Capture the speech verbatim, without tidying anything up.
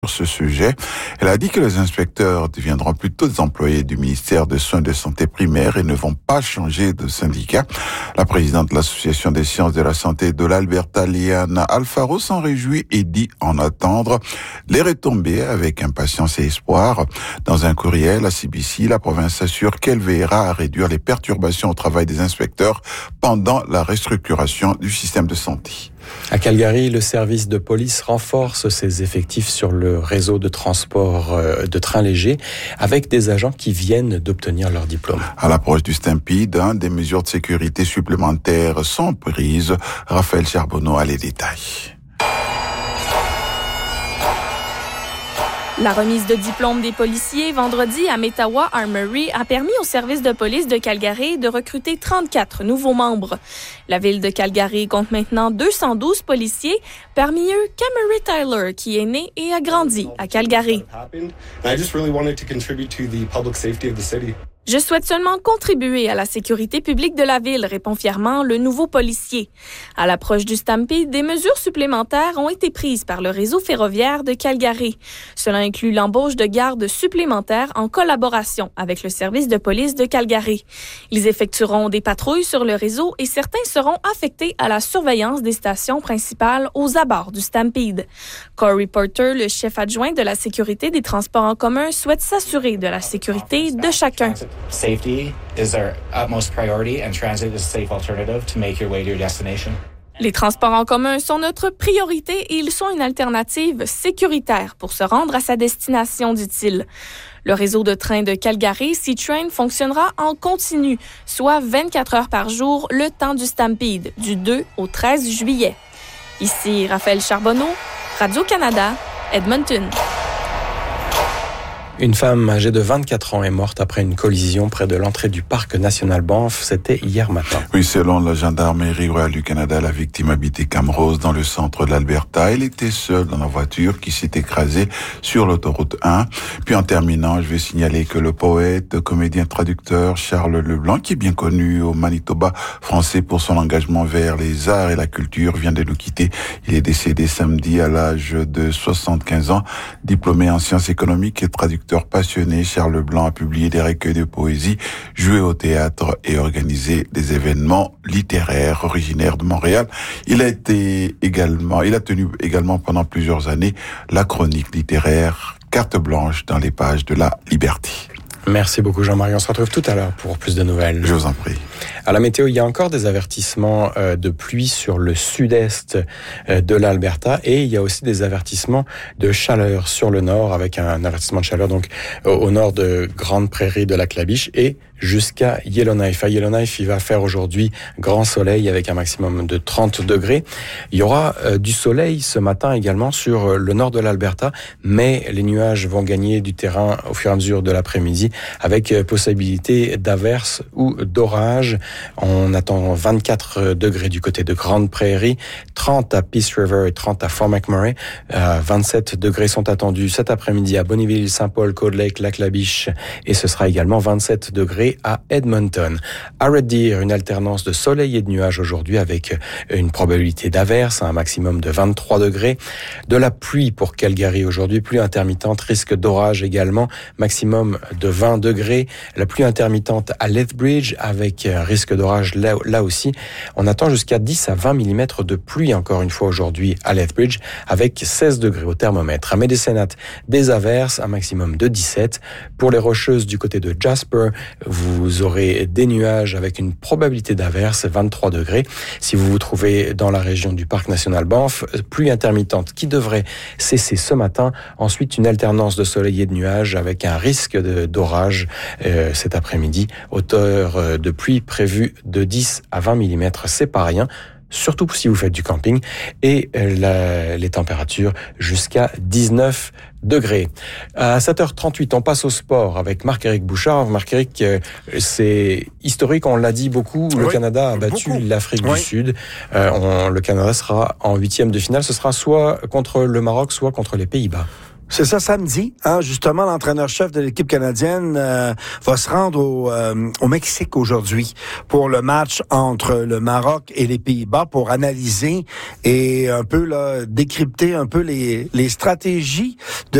Sur ce sujet, elle a dit que les inspecteurs deviendront plutôt des employés du ministère des Soins de Santé primaire et ne vont pas changer de syndicat. La présidente de l'Association des sciences de la santé de l'Alberta, Liana Alfaro, s'en réjouit et dit en attendre les retombées avec impatience et espoir. Dans un courriel à C B C, la province assure qu'elle veillera à réduire les perturbations au travail des inspecteurs pendant la restructuration du système de santé. À Calgary, le service de police renforce ses effectifs sur le réseau de transport de trains légers avec des agents qui viennent d'obtenir leur diplôme. À l'approche du Stampede, hein, des mesures de sécurité supplémentaires sont prises. Raphaël Charbonneau a les détails. La remise de diplôme des policiers vendredi à Metawa Armory a permis au service de police de Calgary de recruter trente-quatre nouveaux membres. La ville de Calgary compte maintenant deux cent douze policiers, parmi eux Cameron Tyler qui est né et a grandi à Calgary. Je souhaite seulement contribuer à la sécurité publique de la ville, répond fièrement le nouveau policier. À l'approche du Stampede, des mesures supplémentaires ont été prises par le réseau ferroviaire de Calgary. Cela inclut l'embauche de gardes supplémentaires en collaboration avec le service de police de Calgary. Ils effectueront des patrouilles sur le réseau et certains seront affectés à la surveillance des stations principales aux abords du Stampede. Corey Porter, le chef adjoint de la sécurité des transports en commun, souhaite s'assurer de la sécurité de chacun. Safety is our utmost priority and transit is a safe alternative to make your way to your destination. Les transports en commun sont notre priorité et ils sont une alternative sécuritaire pour se rendre à sa destination, dit-il. Le réseau de trains de Calgary, C-Train, fonctionnera en continu, soit vingt-quatre heures par jour, le temps du Stampede, du deux au treize juillet. Ici Raphaël Charbonneau, Radio-Canada, Edmonton. Une femme âgée de vingt-quatre ans est morte après une collision près de l'entrée du parc national Banff. C'était hier matin. Oui, selon la gendarmerie royale du Canada, la victime habitait Camrose dans le centre de l'Alberta. Elle était seule dans la voiture qui s'est écrasée sur l'autoroute un. Puis en terminant, je vais signaler que le poète, comédien, traducteur Charles Leblanc, qui est bien connu au Manitoba français pour son engagement vers les arts et la culture, vient de nous quitter. Il est décédé samedi à l'âge de soixante-quinze ans, diplômé en sciences économiques et traducteur passionné. Charles Leblanc a publié des recueils de poésie, joué au théâtre et organisé des événements littéraires. Originaire de Montréal, il a été également, il a tenu également pendant plusieurs années la chronique littéraire Carte blanche dans les pages de la Liberté. Merci beaucoup Jean-Marie, on se retrouve tout à l'heure pour plus de nouvelles. Je vous en prie. À la météo, il y a encore des avertissements de pluie sur le sud-est de l'Alberta et il y a aussi des avertissements de chaleur sur le nord avec un avertissement de chaleur donc au nord de Grande Prairie de Lac-La-Biche et jusqu'à Yellowknife. À Yellowknife, il va faire aujourd'hui grand soleil avec un maximum de trente degrés. Il y aura euh, du soleil ce matin également sur le nord de l'Alberta, mais les nuages vont gagner du terrain au fur et à mesure de l'après-midi avec euh, possibilité d'averses ou d'orages. On attend vingt-quatre degrés du côté de Grande Prairie, trente à Peace River et trente à Fort McMurray. Euh, vingt-sept degrés sont attendus cet après-midi à Bonnyville, Saint-Paul, Cold Lake, Lac-La-Biche et ce sera également vingt-sept degrés à Edmonton. À Red Deer, une alternance de soleil et de nuages aujourd'hui avec une probabilité d'averse, un maximum de vingt-trois degrés. De la pluie pour Calgary aujourd'hui, pluie intermittente, risque d'orage également, maximum de vingt degrés. La pluie intermittente à Lethbridge avec risque d'orage là, là aussi. On attend jusqu'à dix à vingt millimètres de pluie encore une fois aujourd'hui à Lethbridge avec seize degrés au thermomètre. À Medicine Hat, des averses, un maximum de dix-sept. Pour les Rocheuses du côté de Jasper, vous aurez des nuages avec une probabilité d'averse, vingt-trois degrés. Si vous vous trouvez dans la région du parc national Banff, pluie intermittente qui devrait cesser ce matin. Ensuite, une alternance de soleil et de nuages avec un risque de, d'orage euh, cet après-midi. Hauteur de pluie prévue de dix à vingt millimètres, c'est pas rien. Surtout si vous faites du camping, et la, les températures jusqu'à dix-neuf degrés. À sept heures trente-huit, on passe au sport avec Marc-Éric Bouchard. Marc-Éric, c'est historique, on l'a dit beaucoup, le oui, Canada a battu beaucoup. l'Afrique oui. du Sud. Euh, on, le Canada sera en huitième de finale, ce sera soit contre le Maroc, soit contre les Pays-Bas. C'est ça, samedi. Hein, justement, l'entraîneur-chef de l'équipe canadienne euh, va se rendre au, euh, au Mexique aujourd'hui pour le match entre le Maroc et les Pays-Bas pour analyser et un peu là, décrypter un peu les, les stratégies de